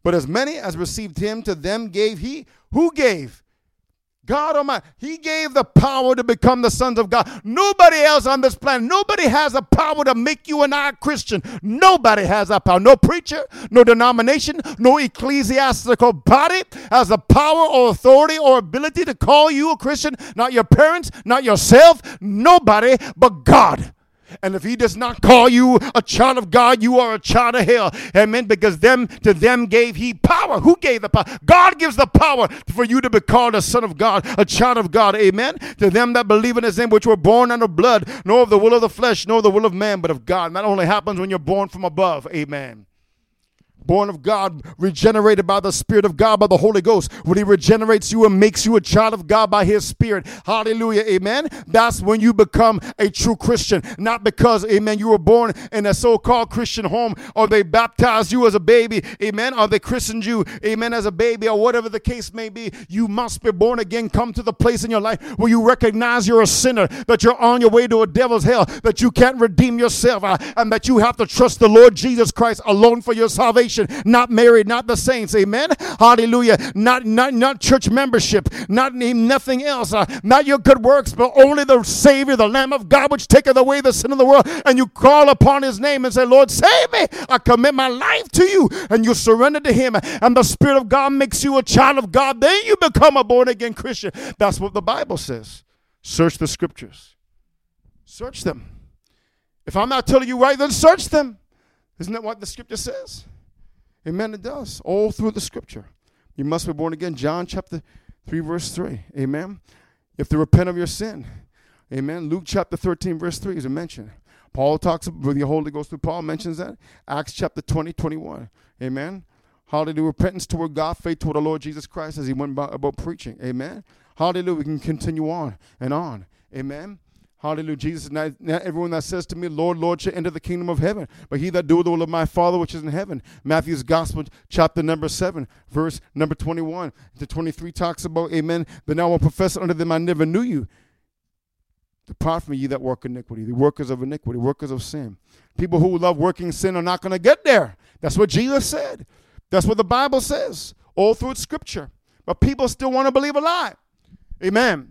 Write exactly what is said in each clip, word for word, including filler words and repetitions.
But as many as received him, to them gave he. Who gave? God Almighty. He gave the power to become the sons of God. Nobody else on this planet, nobody has the power to make you and I Christian. Nobody has that power. No preacher, no denomination, no ecclesiastical body has the power or authority or ability to call you a Christian. Not your parents, not yourself, nobody but God. And if he does not call you a child of God, you are a child of hell. Amen. Because them to them gave he power. Who gave the power? God gives the power for you to be called a son of God, a child of God. Amen. To them that believe in his name, which were born under blood, nor of the will of the flesh, nor of the will of man, but of God. And that only happens when you're born from above. Amen. Born of God, regenerated by the Spirit of God, by the Holy Ghost. When he regenerates you and makes you a child of God by his Spirit. Hallelujah. Amen. That's when you become a true Christian. Not because, amen, you were born in a so-called Christian home, or they baptized you as a baby. Amen. Or they christened you, amen, as a baby, or whatever the case may be. You must be born again. Come to the place in your life where you recognize you're a sinner, that you're on your way to a devil's hell, that you can't redeem yourself, uh, and that you have to trust the Lord Jesus Christ alone for your salvation. Not married, not the saints, amen, hallelujah, not not not church membership, not nothing else, uh, not your good works, but only the Savior, the Lamb of God, which taketh away the sin of the world. And you call upon his name and say, Lord, save me, I commit my life to you, and you surrender to him, and the Spirit of God makes you a child of God. Then you become a born again Christian. That's what the Bible says. Search the scriptures. Search them. If I'm not telling you right, then search them. Isn't that what the scripture says? Amen, it does. All through the scripture. You must be born again. John chapter three, verse three. Amen. You have to repent of your sin. Amen. Luke chapter thirteen, verse three is a mention. Paul talks with the Holy Ghost through Paul mentions that. Acts chapter twenty, twenty-one. Amen. Hallelujah. Repentance toward God, faith toward the Lord Jesus Christ as he went about, about preaching. Amen. Hallelujah. We can continue on and on. Amen. Hallelujah. Jesus, not, not everyone that says to me, Lord, Lord, shall enter the kingdom of heaven, but he that doeth the will of my Father which is in heaven. Matthew's Gospel, chapter number seven, verse number twenty-one to twenty-three talks about, amen, but now I will profess unto them, I never knew you. Depart from me, ye that work iniquity, the workers of iniquity, workers of sin. People who love working sin are not going to get there. That's what Jesus said. That's what the Bible says, all through its scripture. But people still want to believe a lie. Amen.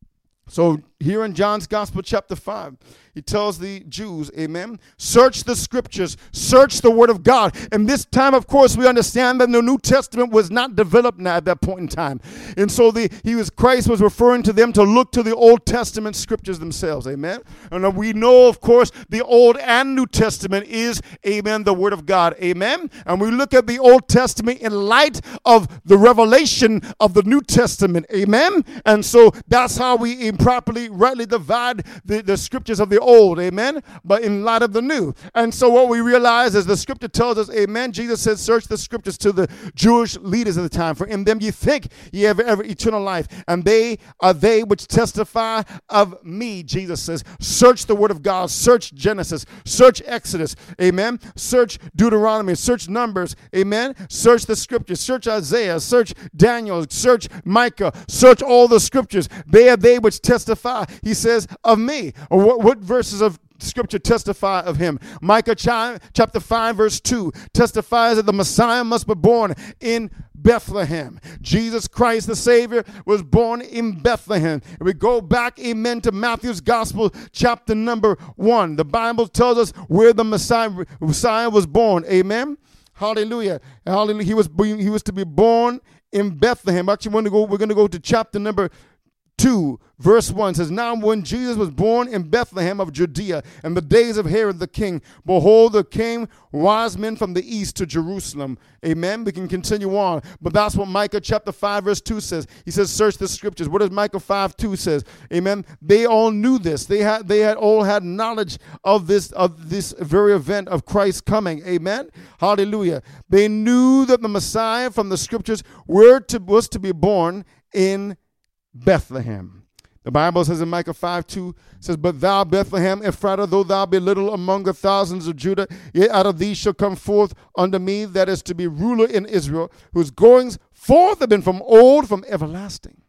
So here in John's Gospel, chapter five, he tells the Jews, amen, search the scriptures, search the word of God. And this time, of course, we understand that the New Testament was not developed at that point in time. And so the he was Christ was referring to them to look to the Old Testament scriptures themselves, amen. And we know, of course, the Old and New Testament is, amen, the word of God, amen. And we look at the Old Testament in light of the revelation of the New Testament, amen. And so that's how we improperly, rightly divide the, the scriptures of the old, amen, but in light of the new. And so what we realize is the scripture tells us, amen, Jesus said, search the scriptures to the Jewish leaders of the time, for in them ye think ye have ever eternal life, and they are they which testify of me. Jesus says, search the word of God, search Genesis, search Exodus, amen, search Deuteronomy, search Numbers, amen, search the scriptures, search Isaiah, search Daniel, search Micah, search all the scriptures. They are they which testify, he says, of me. Or what, what verses of scripture testify of him? Micah chapter five, verse two testifies that the Messiah must be born in Bethlehem. Jesus Christ, the Savior, was born in Bethlehem. And we go back, amen, to Matthew's Gospel, chapter number one. The Bible tells us where the Messiah, Messiah was born. Amen. Hallelujah. Hallelujah. He was, he was to be born in Bethlehem. Actually, we're going to go, we're going to go to chapter number two, verse one says, now when Jesus was born in Bethlehem of Judea in the days of Herod the king, behold, there came wise men from the east to Jerusalem. Amen. We can continue on, but that's what Micah chapter five, verse two says. He says, search the scriptures. What does Micah five, two says? Amen. They all knew this. They had, they had all had knowledge of this, of this very event of Christ coming. Amen. Hallelujah. They knew that the Messiah from the scriptures were to, was to be born in Bethlehem. The Bible says in Micah five, two says, but thou, Bethlehem Ephratah, though thou be little among the thousands of Judah, yet out of thee shall come forth unto me that is to be ruler in Israel, whose goings forth have been from old, from everlasting.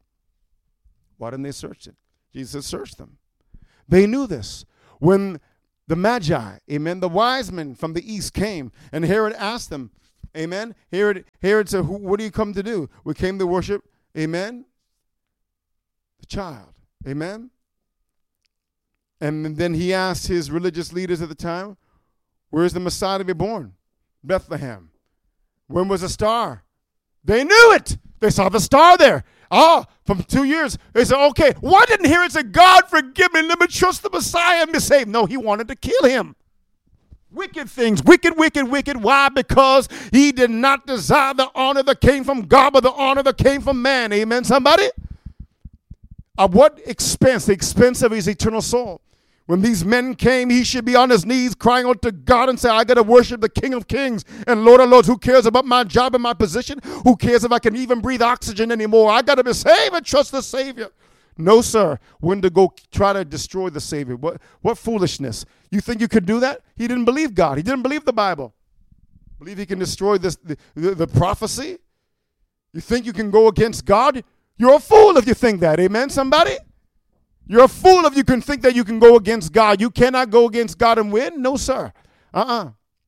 Why didn't they search it? Jesus searched them. They knew this. When the Magi, amen, the wise men from the east came, and Herod asked them, Amen. Herod, Herod said, Who, what do you come to do? We came to worship, amen, the child. Amen. And then he asked his religious leaders at the time, where is the Messiah to be born? Bethlehem. When was the star? They knew it. They saw the star there. Ah, from two years. They said, okay, why didn't Herod say, God, forgive me, let me trust the Messiah and be saved? No, he wanted to kill him. Wicked things, wicked, wicked, wicked. Why? Because he did not desire the honor that came from God, but the honor that came from man. Amen, somebody? At what expense? The expense of his eternal soul. When these men came, he should be on his knees crying out to God and say, I got to worship the King of Kings and Lord of Lords. Who cares about my job and my position? Who cares if I can even breathe oxygen anymore? I got to be saved and trust the Savior. No, sir. When to go try to destroy the Savior. What, what foolishness. You think you could do that? He didn't believe God. He didn't believe the Bible. Believe he can destroy this, the, the, the prophecy? You think you can go against God? You're a fool if you think that. Amen, somebody? You're a fool if you can think that you can go against God. You cannot go against God and win. No, sir. Uh-uh.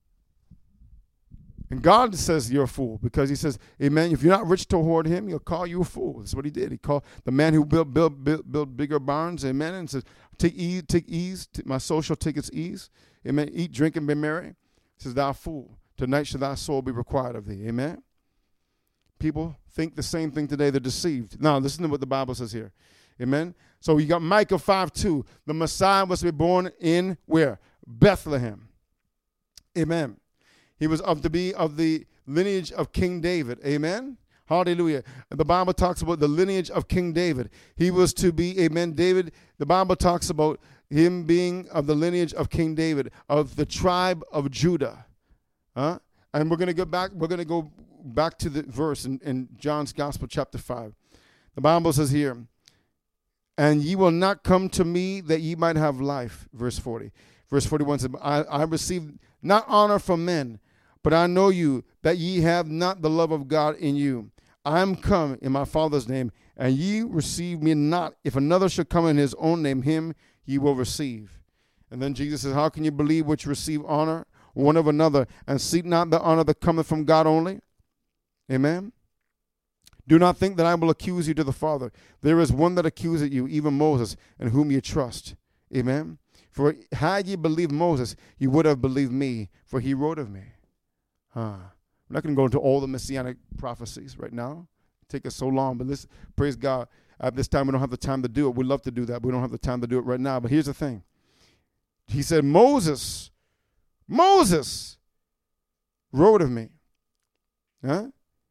And God says you're a fool because he says, amen, if you're not rich toward him, he'll call you a fool. That's what he did. He called the man who built built built, built bigger barns, amen, and says, take ease, take ease. My soul shall take its ease. Amen. Eat, drink, and be merry. He says, thou fool, tonight shall thy soul be required of thee. Amen. People think the same thing today. They're deceived. Now, listen to what the Bible says here. Amen. So you got Micah five two. The Messiah was to be born in where? Bethlehem. Amen. He was of to be of the lineage of King David. Amen. Hallelujah. The Bible talks about the lineage of King David. He was to be, amen, David. The Bible talks about him being of the lineage of King David, of the tribe of Judah. Huh? And we're going to go back, we're going to go back to the verse in, in John's Gospel, chapter five. The Bible says here, and ye will not come to me that ye might have life. Verse forty. Verse forty-one says, I, I receive not honor from men, but I know you, that ye have not the love of God in you. I am come in my Father's name, and ye receive me not. If another should come in his own name, him ye will receive. And then Jesus says, how can you believe which receive honor one of another, and seek not the honor that cometh from God only? Amen. Do not think that I will accuse you to the Father. There is one that accuseth you, even Moses, in whom you trust. Amen. For had ye believed Moses, you would have believed me, for he wrote of me. Huh. I'm not going to go into all the messianic prophecies right now. It take us so long, but this, praise God, at this time we don't have the time to do it. We'd love to do that, but we don't have the time to do it right now. But here's the thing. He said, Moses, Moses wrote of me. Huh?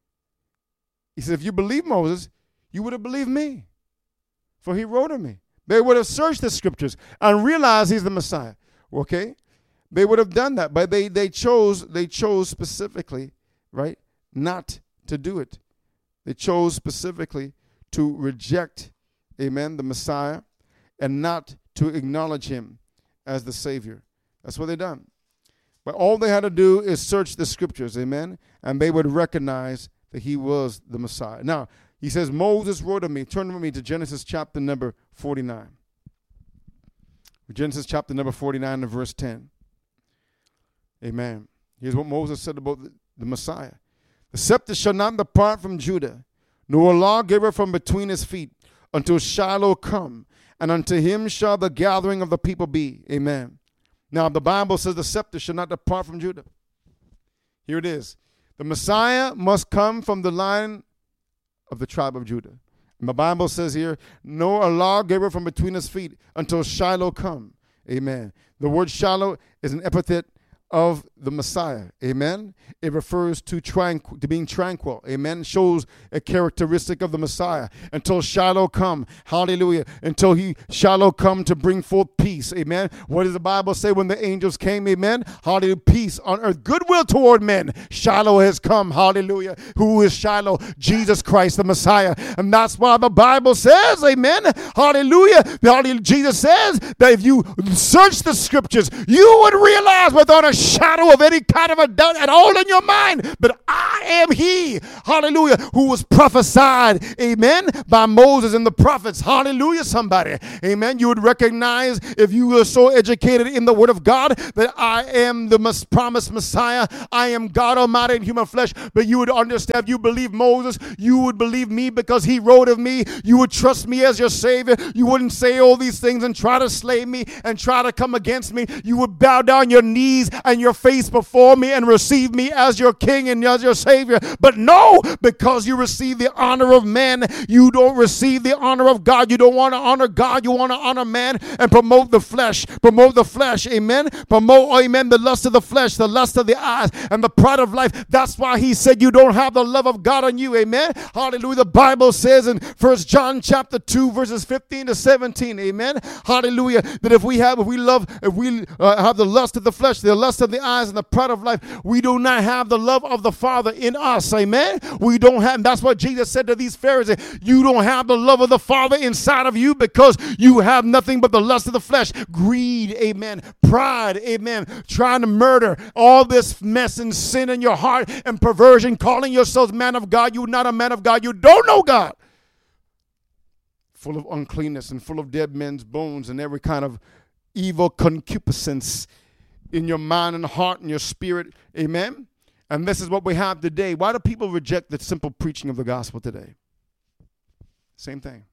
He said, if you believe Moses, you would have believed me, for he wrote of me. They would have searched the scriptures and realized he's the Messiah. Okay? They would have done that, but they, they chose, they chose specifically, right, not to do it. They chose specifically to reject, amen, the Messiah, and not to acknowledge him as the Savior. That's what they done. But all they had to do is search the scriptures, amen, and they would recognize that he was the Messiah. Now, he says, Moses wrote of me. Turn with me to Genesis chapter number forty-nine. Genesis chapter number forty-nine and verse ten. Amen. Here's what Moses said about the, the Messiah. The scepter shall not depart from Judah, nor a lawgiver from between his feet, until Shiloh come, and unto him shall the gathering of the people be. Amen. Now, the Bible says the scepter shall not depart from Judah. Here it is. The Messiah must come from the line of the tribe of Judah. And the Bible says here, no a lawgiver from between his feet until Shiloh come. Amen. The word Shiloh is an epithet of the Messiah. Amen. It refers to tranquil, to being tranquil. Amen. Shows a characteristic of the Messiah. Until Shiloh come. Hallelujah. Until he Shiloh come to bring forth peace. Amen. What does the Bible say when the angels came? Amen. Hallelujah. Peace on earth. Goodwill toward men. Shiloh has come. Hallelujah. Who is Shiloh? Jesus Christ, the Messiah. And that's why the Bible says, amen. Hallelujah. Hallelujah. Jesus says that if you search the scriptures, you would realize without a shadow of any kind of a doubt at all in your mind. But I am he, hallelujah, who was prophesied, amen, by Moses and the prophets. Hallelujah, somebody. Amen. You would recognize, if you were so educated in the word of God, that I am the mes- promised Messiah. I am God Almighty in human flesh. But you would understand, if you believe Moses, you would believe me because he wrote of me. You would trust me as your Savior. You wouldn't say all these things and try to slay me and try to come against me. You would bow down your knees and your face before me and receive me as your King and as your Savior. But no, because you receive the honor of men, you don't receive the honor of God. You don't want to honor God. You want to honor man and promote the flesh. Promote the flesh. Amen. Promote, amen, the lust of the flesh, the lust of the eyes, and the pride of life. That's why he said you don't have the love of God on you. Amen. Hallelujah. The Bible says in First John chapter two, verses fifteen to seventeen. Amen. Hallelujah. That if we have, if we love, if we uh, have the lust of the flesh, the lust of the eyes, and the pride of life, we do not have the love of the Father in us. Amen. We don't have, that's what Jesus said to these Pharisees. You don't have the love of the Father inside of you because you have nothing but the lust of the flesh, greed, amen, pride, amen, trying to murder, all this mess and sin in your heart and perversion, calling yourselves man of God. You're not a man of God. You don't know God. Full of uncleanness and full of dead men's bones and every kind of evil concupiscence in your mind and heart and your spirit. Amen. And this is what we have today. Why do people reject the simple preaching of the gospel today? Same thing.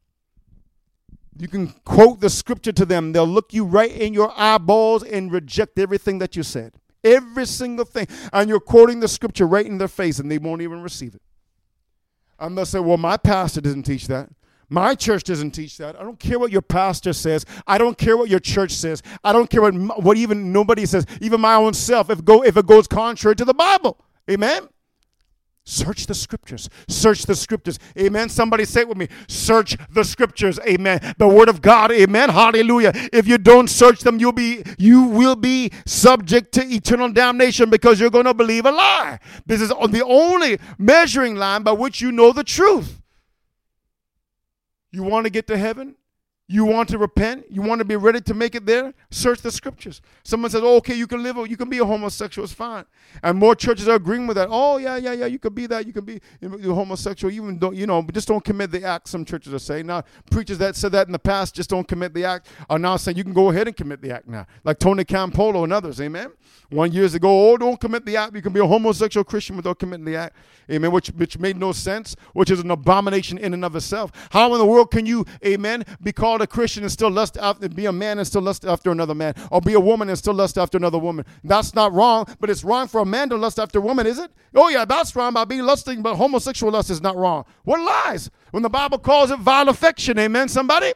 You can quote the scripture to them. They'll look you right in your eyeballs and reject everything that you said. Every single thing. And you're quoting the scripture right in their face and they won't even receive it. And they'll say, well, my pastor doesn't teach that. My church doesn't teach that. I don't care what your pastor says. I don't care what your church says. I don't care what, what even nobody says, even my own self, if, go, if it goes contrary to the Bible. Amen? Search the scriptures. Search the scriptures. Amen. Somebody say it with me. Search the scriptures. Amen. The word of God. Amen. Hallelujah. If you don't search them, you'll be, you will be subject to eternal damnation because you're going to believe a lie. This is the only measuring line by which you know the truth. You want to get to heaven? You want to repent? You want to be ready to make it there? Search the scriptures. Someone says, oh, okay, you can live, you can be a homosexual, it's fine. And more churches are agreeing with that. Oh, yeah, yeah, yeah, you can be that. You can be you're homosexual. Even don't, you know, just don't commit the act, some churches are saying. Now, preachers that said that in the past, just don't commit the act, are now saying you can go ahead and commit the act now. Like Tony Campolo and others, amen? One years ago, oh, don't commit the act. You can be a homosexual Christian without committing the act. Amen, which, which made no sense, which is an abomination in and of itself. How in the world can you, amen, be called a Christian and still lust after, be a man and still lust after another man, or be a woman and still lust after another woman? That's not wrong, but it's wrong for a man to lust after a woman, is it? Oh, yeah, that's wrong by being lusting, but homosexual lust is not wrong. What lies? When the Bible calls it vile affection, amen, somebody?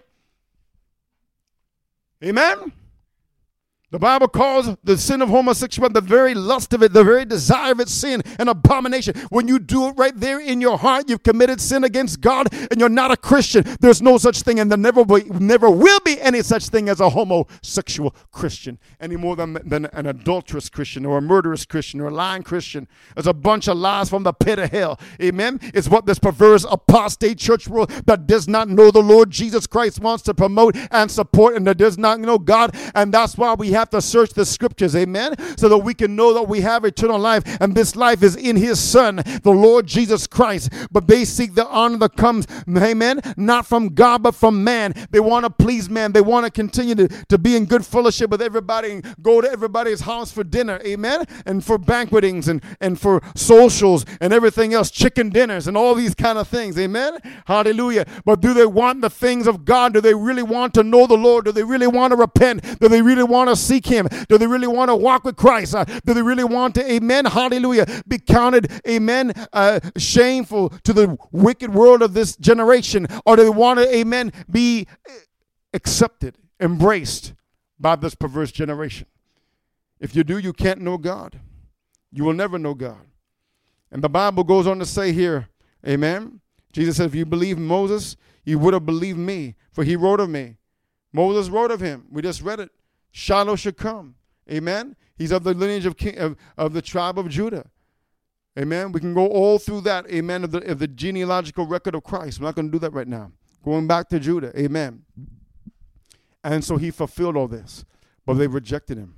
Amen? The Bible calls the sin of homosexuality, the very lust of it, the very desire of it, sin and abomination. When you do it right there in your heart, you've committed sin against God and you're not a Christian. There's no such thing, and there never will, never will be any such thing as a homosexual Christian any more than, than an adulterous Christian or a murderous Christian or a lying Christian. There's a bunch of lies from the pit of hell. Amen? It's what this perverse apostate church world that does not know the Lord Jesus Christ wants to promote and support, and that does not know God. And that's why we have to search the scriptures, amen, so that we can know that we have eternal life, and this life is in his Son, the Lord Jesus Christ. But they seek the honor that comes, amen, not from God but from man. They want to please man. They want to continue to, to be in good fellowship with everybody and go to everybody's house for dinner, amen, and for banquetings and, and for socials and everything else, chicken dinners and all these kind of things, amen, hallelujah. But do they want the things of God? Do they really want to know the Lord? Do they really want to repent? Do they really want to seek him? Do they really want to walk with Christ? Uh, do they really want to, amen, hallelujah, be counted, amen, uh, shameful to the wicked world of this generation? Or do they want to, amen, be accepted, embraced by this perverse generation? If you do, you can't know God. You will never know God. And the Bible goes on to say here, amen, Jesus said, if you believe Moses, you would have believed me, for he wrote of me. Moses wrote of him. We just read it. Shiloh should come. Amen. He's of the lineage of, king, of, of the tribe of Judah. Amen. We can go all through that. Amen. Of the, of the genealogical record of Christ. We're not going to do that right now. Going back to Judah. Amen. And so he fulfilled all this. But they rejected him.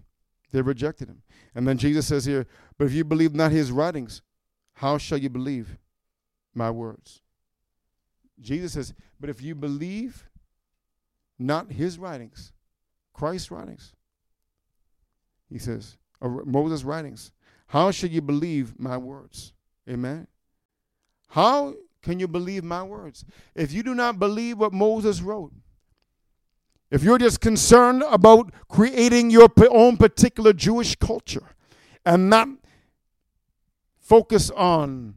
They rejected him. And then Jesus says here, but if you believe not his writings, how shall you believe my words? Jesus says, but if you believe not his writings, Christ's writings, he says, or Moses' writings, how shall you believe my words? Amen. How can you believe my words? If you do not believe what Moses wrote, if you're just concerned about creating your own particular Jewish culture and not focus on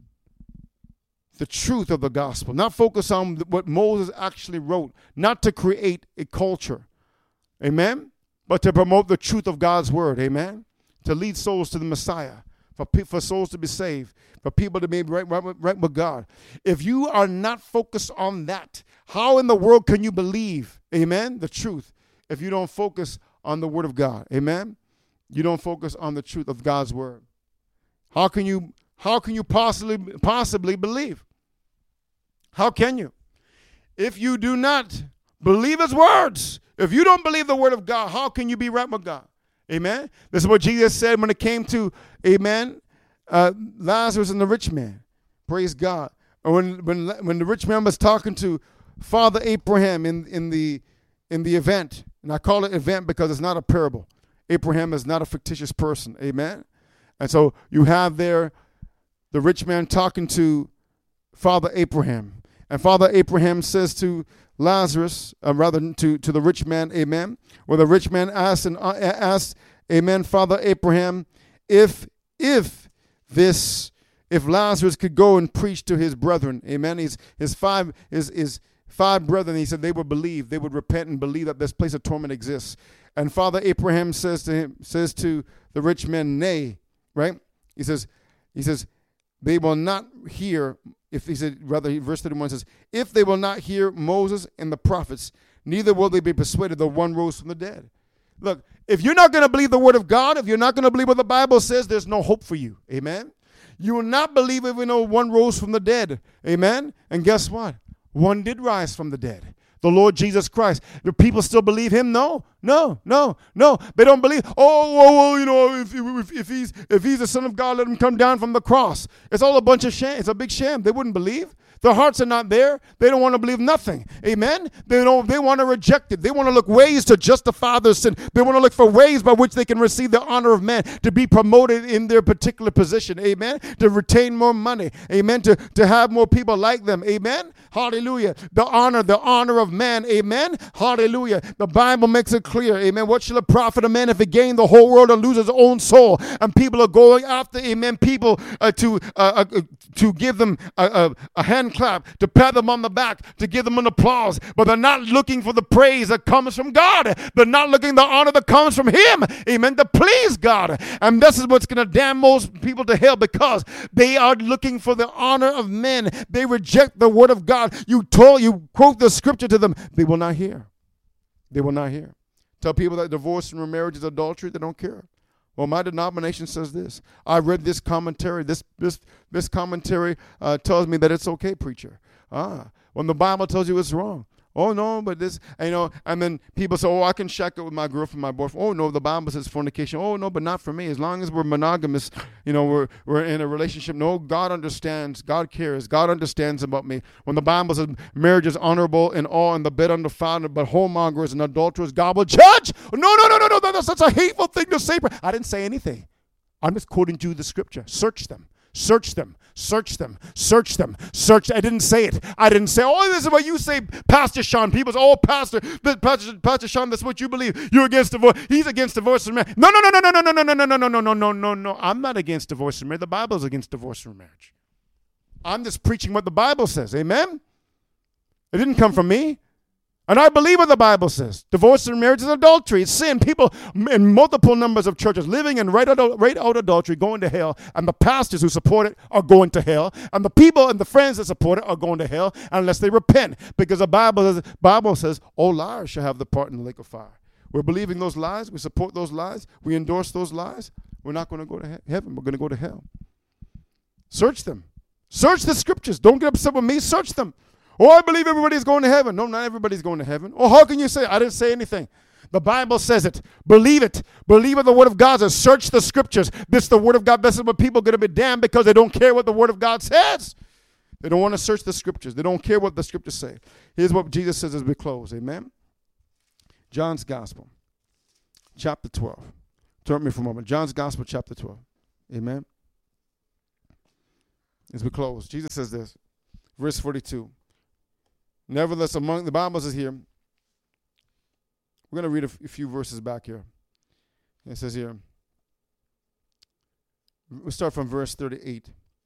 the truth of the gospel, not focus on what Moses actually wrote, not to create a culture, amen, but to promote the truth of God's word, amen, to lead souls to the Messiah, for, for souls to be saved, for people to be right, right, right with God. If you are not focused on that, how in the world can you believe, amen, the truth if you don't focus on the word of God, amen? You don't focus on the truth of God's word. How can you how can you possibly possibly believe? How can you? If you do not believe his words, if you don't believe the word of God, how can you be right with God? Amen? This is what Jesus said when it came to, amen, uh, Lazarus and the rich man. Praise God. When when when the rich man was talking to Father Abraham in, in the in the event, and I call it event because it's not a parable. Abraham is not a fictitious person. Amen? And so you have there the rich man talking to Father Abraham. And Father Abraham says to Lazarus, uh, rather to, to the rich man, amen, where the rich man asked, and uh, asked, amen, Father Abraham, if if this, if Lazarus could go and preach to his brethren, amen, his, his five, his, his five brethren, he said they would believe, they would repent and believe that this place of torment exists. And Father Abraham says to him, says to the rich man, nay, right? He says, he says, they will not hear, if he said, rather, verse thirty-one says, if they will not hear Moses and the prophets, neither will they be persuaded that one rose from the dead. Look, if you're not going to believe the word of God, if you're not going to believe what the Bible says, there's no hope for you. Amen? You will not believe even though one rose from the dead. Amen? And guess what? One did rise from the dead. The Lord Jesus Christ. Do people still believe him? No, no, no, no. They don't believe. Oh, well, well you know, if, if, if he's if he's the Son of God, let him come down from the cross. It's all a bunch of sham. It's a big sham. They wouldn't believe. Their hearts are not there. They don't want to believe nothing. Amen? They don't. They want to reject it. They want to look ways to justify their sin. They want to look for ways by which they can receive the honor of man, to be promoted in their particular position. Amen? To retain more money. Amen? To, to have more people like them. Amen? Hallelujah. The honor, the honor of man. Amen? Hallelujah. The Bible makes it clear. Amen? What shall it profit a man if he gain the whole world and lose his own soul? And people are going after, amen, people uh, to uh, uh, to give them a, a, a hand clap, to pat them on the back, to give them an applause, but they're not looking for the praise that comes from God. They're not looking the honor that comes from him, amen, to please God. And this is what's going to damn most people to hell, because they are looking for the honor of men. They reject the word of God. You told, you quote the scripture to them, they will not hear. They will not hear. Tell people that divorce and remarriage is adultery, they don't care. Well, my denomination says this. I read this commentary. This this this commentary uh, tells me that it's okay, preacher. Ah, when the Bible tells you it's wrong. Oh, no, but this, you know, and then people say, oh, I can shack it with my girlfriend, my boyfriend. Oh, no, the Bible says fornication. Oh, no, but not for me. As long as we're monogamous, you know, we're we're in a relationship. No, God understands. God cares. God understands about me. When the Bible says marriage is honorable in all and the bed undefiled, but whoremongers and adulterers, God will judge. No, no, no, no, no, that's such a hateful thing to say. I didn't say anything. I'm just quoting you the scripture. Search them. Search them, search them, search them, search. I didn't say it. I didn't say, oh, this is what you say, Pastor Sean. People say, oh, Pastor, Pastor, Pastor Sean, that's what you believe. You're against divorce. He's against divorce and marriage. No, no, no, no, no, no, no, no, no, no, no, no, no, no, no, no. I'm not against divorce and marriage. The Bible is against divorce and marriage. I'm just preaching what the Bible says. Amen? It didn't come from me. And I believe what the Bible says. Divorce and marriage is adultery. It's sin. People in multiple numbers of churches living in right out, right out adultery, going to hell. And the pastors who support it are going to hell. And the people and the friends that support it are going to hell unless they repent. Because the Bible says, Bible says, all liars shall have the part in the lake of fire. We're believing those lies. We support those lies. We endorse those lies. We're not going to go to he- heaven. We're going to go to hell. Search them. Search the scriptures. Don't get upset with me. Search them. Oh, I believe everybody's going to heaven. No, not everybody's going to heaven. Oh, how can you say? I didn't say anything. The Bible says it. Believe it. Believe what the Word of God says. Search the Scriptures. This is the Word of God. This is what people are going to be damned because they don't care what the Word of God says. They don't want to search the Scriptures. They don't care what the Scriptures say. Here's what Jesus says as we close. Amen. John's Gospel, chapter twelve. Turn with me for a moment. John's Gospel, chapter twelve. Amen. As we close, Jesus says this, verse forty-two. Nevertheless, among the Bible says here, we're going to read a, f- a few verses back here. It says here, we'll start from verse thirty-eight.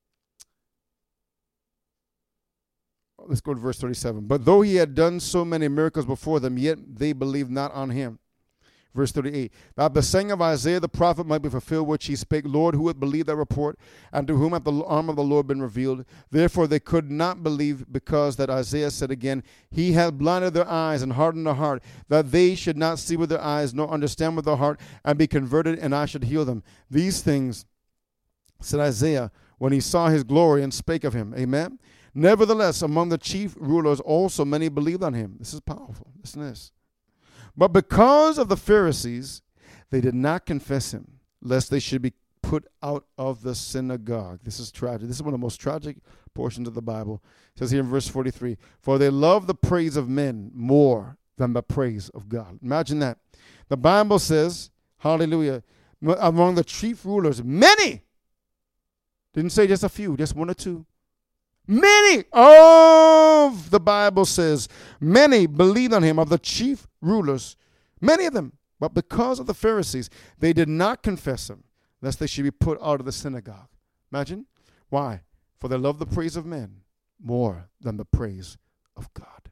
Let's go to verse thirty-seven. But though he had done so many miracles before them, yet they believed not on him. Verse thirty-eight, that the saying of Isaiah the prophet might be fulfilled, which he spake, Lord, who would believe that report, and to whom hath the arm of the Lord been revealed? Therefore they could not believe, because that Isaiah said again, he hath blinded their eyes and hardened their heart, that they should not see with their eyes, nor understand with their heart, and be converted, and I should heal them. These things said Isaiah when he saw his glory and spake of him. Amen. Nevertheless, among the chief rulers also many believed on him. This is powerful. Listen to this. But because of the Pharisees, they did not confess him, lest they should be put out of the synagogue. This is tragic. This is one of the most tragic portions of the Bible. It says here in verse forty-three, for they love the praise of men more than the praise of God. Imagine that. The Bible says, hallelujah, among the chief rulers, many, didn't say just a few, just one or two. Many of, the Bible says, many believed on him, of the chief rulers, many of them. But because of the Pharisees, they did not confess him, lest they should be put out of the synagogue. Imagine. Why? For they love the praise of men more than the praise of God.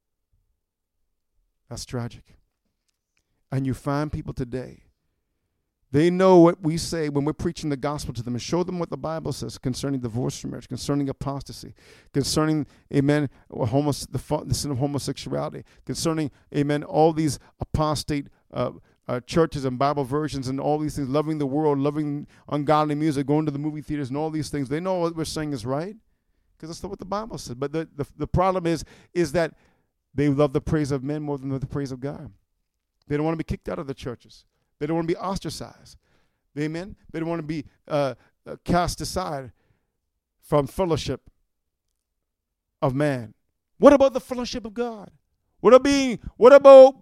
That's tragic. And you find people today, they know what we say when we're preaching the gospel to them and show them what the Bible says concerning divorce from marriage, concerning apostasy, concerning, amen, homos- the, the sin of homosexuality, concerning, amen, all these apostate uh, uh, churches and Bible versions and all these things, loving the world, loving ungodly music, going to the movie theaters and all these things. They know what we're saying is right because that's not what the Bible says. But the, the, the problem is, is that they love the praise of men more than the praise of God. They don't want to be kicked out of the churches. They don't want to be ostracized. Amen? They don't want to be uh, uh, cast aside from fellowship of man. What about the fellowship of God? What about being, what about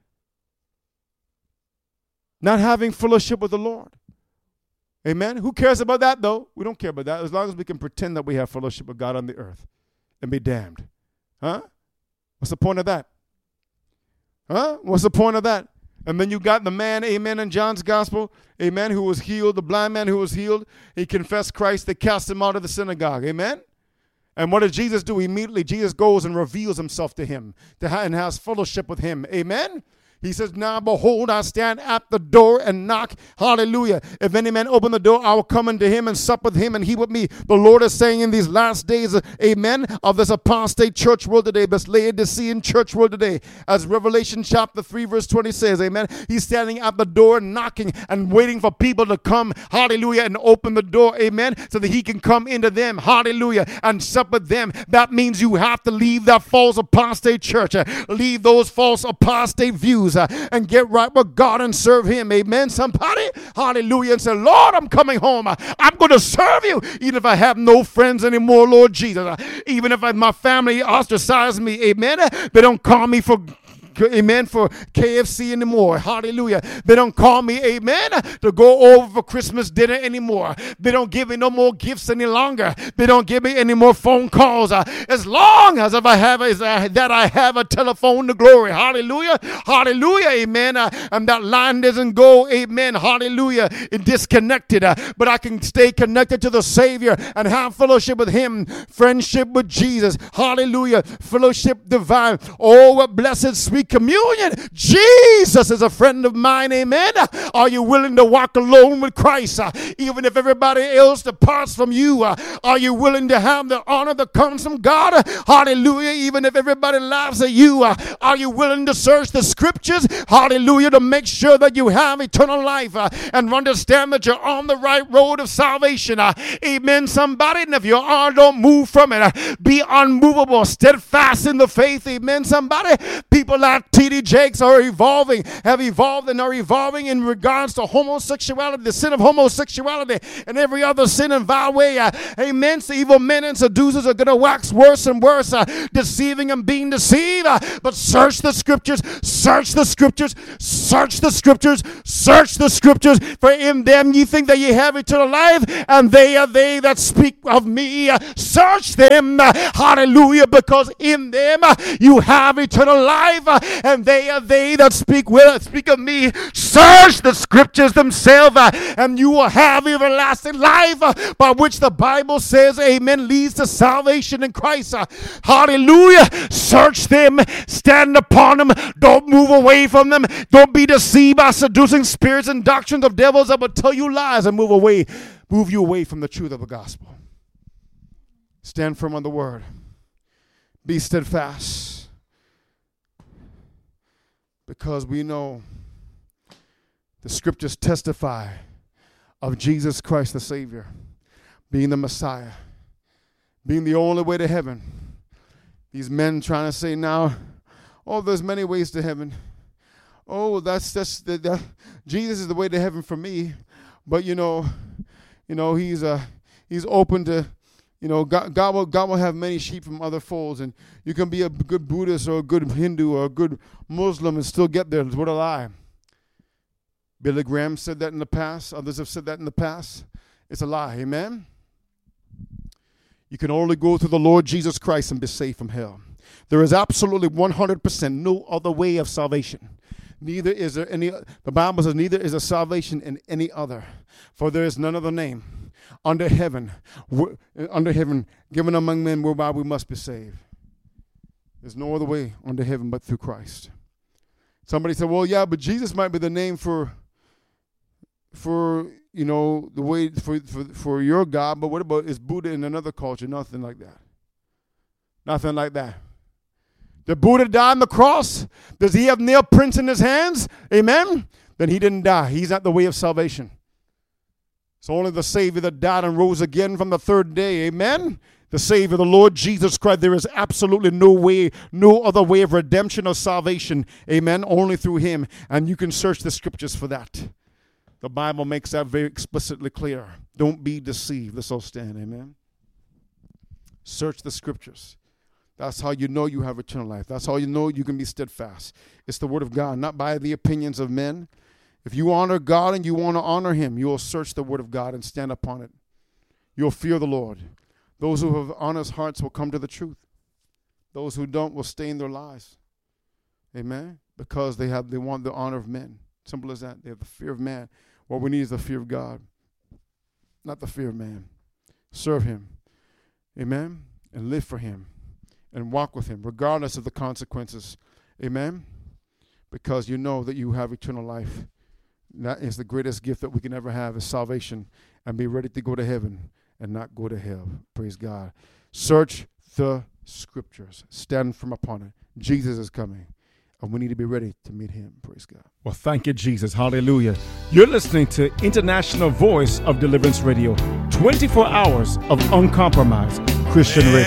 not having fellowship with the Lord? Amen? Who cares about that, though? We don't care about that as long as we can pretend that we have fellowship with God on the earth and be damned. Huh? What's the point of that? Huh? What's the point of that? And then you got the man, amen, in John's gospel, amen, who was healed, the blind man who was healed. He confessed Christ. They cast him out of the synagogue, amen. And what does Jesus do? Immediately, Jesus goes and reveals himself to him to ha- and has fellowship with him, amen. He says, now behold, I stand at the door and knock. Hallelujah. If any man open the door, I will come unto him and sup with him and he with me. The Lord is saying in these last days, amen, of this apostate church world today, this Laodicean church world today, as Revelation chapter three verse twenty says, amen, he's standing at the door knocking and waiting for people to come, hallelujah, and open the door, amen, so that he can come into them, hallelujah, and sup with them. That means you have to leave that false apostate church, uh, leave those false apostate views, Uh, and get right with God and serve him. Amen. Somebody, hallelujah, and say, Lord, I'm coming home. Uh, I'm going to serve you even if I have no friends anymore, Lord Jesus. Uh, even if I, my family ostracizes me. Amen. Uh, they don't call me for amen, for K F C anymore. Hallelujah. They don't call me, amen, to go over for Christmas dinner anymore. They don't give me no more gifts any longer. They don't give me any more phone calls. Uh, as long as if I have is uh, that I have a telephone to glory. Hallelujah. Hallelujah. Amen. Uh, and that line doesn't go, amen. Hallelujah. Disconnected. Uh, but I can stay connected to the Savior and have fellowship with him. Friendship with Jesus. Hallelujah. Fellowship divine. Oh, what blessed sweet communion. Jesus is a friend of mine. Amen. Are you willing to walk alone with Christ? Uh, even if everybody else departs from you, uh, are you willing to have the honor that comes from God? Uh, hallelujah. Even if everybody laughs at you, uh, are you willing to search the scriptures? Hallelujah. To make sure that you have eternal life uh, and understand that you're on the right road of salvation. Uh, amen. Somebody. And if you are, don't move from it. Uh, be unmovable, steadfast in the faith. Amen. Somebody. People like that T D Jakes are evolving, have evolved and are evolving in regards to homosexuality, the sin of homosexuality, and every other sin in vile way. Uh, amen. So evil men and seducers are going to wax worse and worse, uh, deceiving and being deceived. Uh, but search the scriptures, search the scriptures, search the scriptures, search the scriptures, for in them ye think that ye have eternal life, and they are they that speak of me. Uh, search them, uh, hallelujah, because in them uh, you have eternal life, uh, and they are they that speak well, speak of me. Search the scriptures themselves, uh, and you will have everlasting life, uh, by which the Bible says, amen, leads to salvation in Christ. Uh, hallelujah. Search them, stand upon them, don't move away from them, don't be deceived by seducing spirits and doctrines of devils that will tell you lies and move away, move you away from the truth of the gospel. Stand firm on the word. Be steadfast. Because we know the scriptures testify of Jesus Christ the Savior being the Messiah, being the only way to heaven. These men trying to say now, oh, there's many ways to heaven. Oh, that's that's the, the, Jesus is the way to heaven for me. But you know, you know, he's uh he's open to, you know, God, God will God will have many sheep from other folds, and you can be a good Buddhist or a good Hindu or a good Muslim and still get there. What a lie. Billy Graham said that in the past. Others have said that in the past. It's a lie. Amen. You can only go through the Lord Jesus Christ and be saved from hell. There is absolutely one hundred percent no other way of salvation. Neither is there any, the Bible says, neither is there salvation in any other. For there is none other name under heaven, under heaven, given among men whereby we must be saved. There's no other way under heaven but through Christ. Somebody said, well, yeah, but Jesus might be the name for, for you know, the way for, for, for your God, but what about is Buddha in another culture? Nothing like that. Nothing like that. Did Buddha die on the cross? Does he have nail prints in his hands? Amen? Then he didn't die. He's not the way of salvation. It's only the Savior that died and rose again from the third day. Amen? The Savior, the Lord Jesus Christ. There is absolutely no way, no other way of redemption or salvation. Amen? Only through him. And you can search the scriptures for that. The Bible makes that very explicitly clear. Don't be deceived. Let's all stand. Amen? Search the scriptures. That's how you know you have eternal life. That's how you know you can be steadfast. It's the word of God, not by the opinions of men. If you honor God and you want to honor him, you will search the word of God and stand upon it. You'll fear the Lord. Those who have honest hearts will come to the truth. Those who don't will stay in their lies. Amen? Because they have they want the honor of men. Simple as that. They have the fear of man. What we need is the fear of God, not the fear of man. Serve him. Amen? And live for him. And walk with him, regardless of the consequences. Amen? Because you know that you have eternal life. That is the greatest gift that we can ever have, is salvation. And be ready to go to heaven and not go to hell. Praise God. Search the scriptures. Stand firm upon it. Jesus is coming. And we need to be ready to meet him. Praise God. Well, thank you, Jesus. Hallelujah. You're listening to International Voice of Deliverance Radio. twenty-four hours of uncompromised Christian radio.